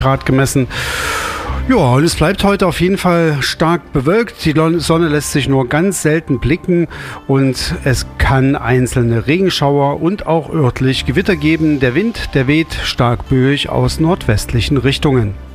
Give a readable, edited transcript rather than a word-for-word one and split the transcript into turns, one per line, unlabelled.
Grad gemessen. Ja, und es bleibt heute auf jeden Fall stark bewölkt. Die Sonne lässt sich nur ganz selten blicken und es kann einzelne Regenschauer und auch örtlich Gewitter geben. Der Wind, der weht stark böig aus nordwestlichen Richtungen.